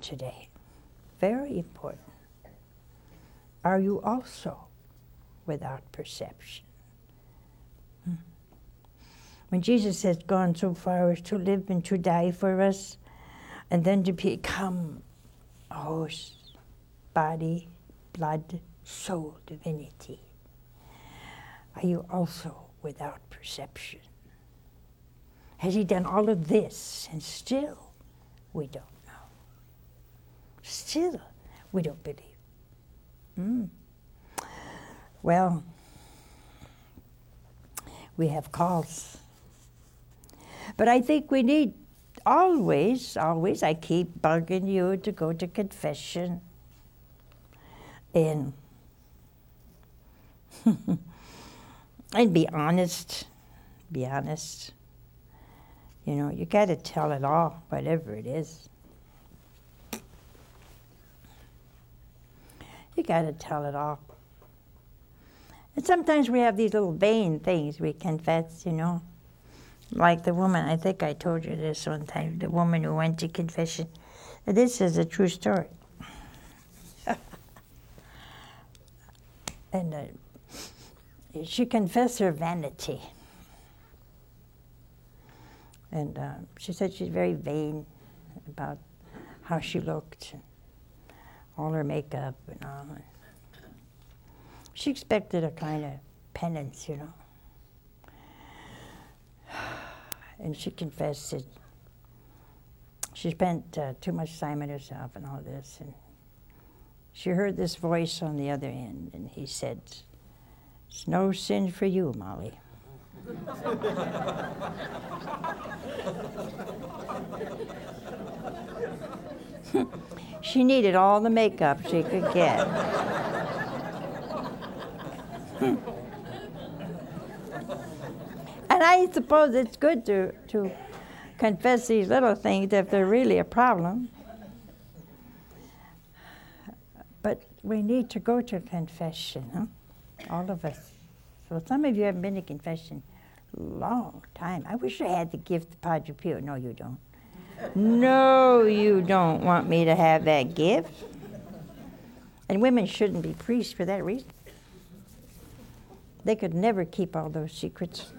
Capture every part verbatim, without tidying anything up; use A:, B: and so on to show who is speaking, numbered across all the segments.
A: today. Very important. Are you also without perception? Hmm. When Jesus has gone so far as to live and to die for us, and then to become a host, body, blood, soul, divinity, are you also without perception? Has he done all of this, and still we don't know? Still we don't believe. Mm. Well, we have calls. But I think we need always, always, I keep bugging you to go to confession. And, and be honest. Be honest. You know, you got to tell it all, whatever it is. You got to tell it all. And sometimes we have these little vain things we confess, you know. Like the woman, I think I told you this one time, the woman who went to confession. This is a true story. And uh, she confessed her vanity. And uh, she said she's very vain about how she looked, and all her makeup and all. She expected a kind of penance, you know. And she confessed that she spent uh, too much time on herself and all this. And she heard this voice on the other end, and he said, "It's no sin for you, Molly." She needed all the makeup she could get. And I suppose it's good to, to confess these little things if they're really a problem. But we need to go to confession, huh? All of us. So some of you haven't been to confession a long time. I wish I had the gift of Padre Pio. No, you don't. No, you don't want me to have that gift. And women shouldn't be priests for that reason. They could never keep all those secrets.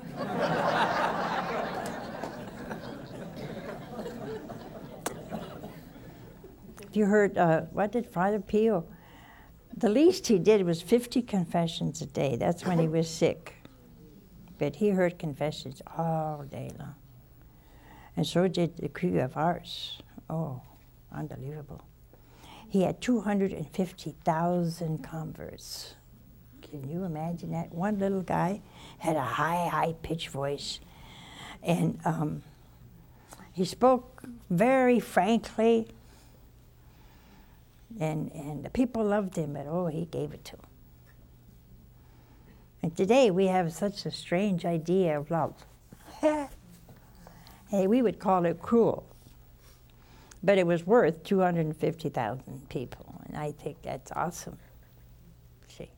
A: You heard, uh, what did Father Pio, the least he did was fifty confessions a day. That's when he was sick. But he heard confessions all day long. And so did the crew of ours. Oh, unbelievable. He had two hundred fifty thousand converts. Can you imagine that? One little guy had a high, high-pitched voice. And um, he spoke very frankly. And, and the people loved him, but oh, he gave it to them. And today we have such a strange idea of love. Hey, we would call it cruel. But it was worth two hundred fifty thousand people, and I think that's awesome. See.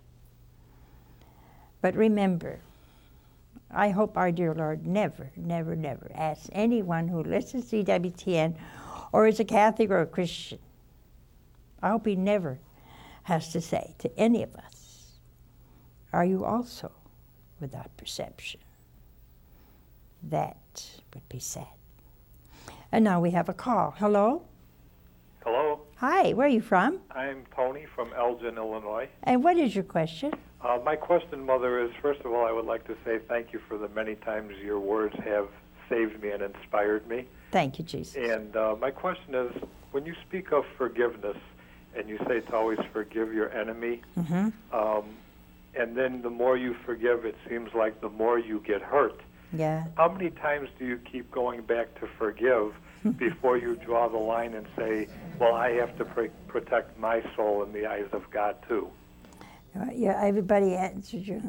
A: But remember, I hope our dear Lord never, never, never asks anyone who listens to E W T N or is a Catholic or a Christian, I hope he never has to say to any of us, are you also without perception? That would be sad. And now we have a call. Hello?
B: Hello.
A: Hi, where are you from?
B: I'm Tony from Elgin, Illinois.
A: And what is your question?
B: Uh, my question, Mother, is first of all, I would like to say thank you for the many times your words have saved me and inspired me.
A: Thank you, Jesus.
B: And uh, my question is, when you speak of forgiveness, and you say to always forgive your enemy,
A: Mm-hmm.
B: um, and then the more you forgive, it seems like the more you get hurt.
A: Yeah.
B: How many times do you keep going back to forgive before you draw the line and say, well, I have to pr- protect my soul in the eyes of God too?
A: Uh, Yeah, everybody answered you.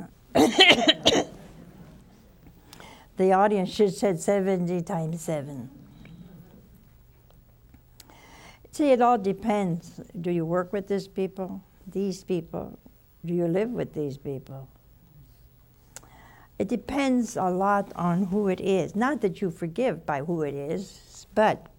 A: The audience should said seventy times seven. See, it all depends. Do you work with these people? These people? Do you live with these people? It depends a lot on who it is. Not that you forgive by who it is, but